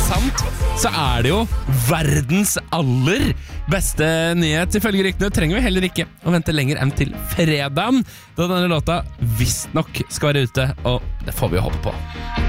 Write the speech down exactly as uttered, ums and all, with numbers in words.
sant, så er det jo verdens aller beste nyhet. Ifølge ryktene trenger vi heller ikke å vente lenger enn til fredagen, da denne låta visst nok skal være ute, og det får vi jo håpe på.